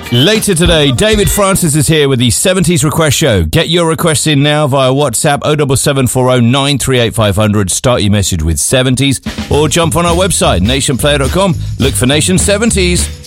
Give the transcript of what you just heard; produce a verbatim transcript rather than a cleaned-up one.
Later today, David Francis is here with the seventies Request Show. Get your requests in now via WhatsApp oh seven seven four oh nine three eight five hundred. Start your message with seventies or jump on our website, nation player dot com. Look for Nation seventies.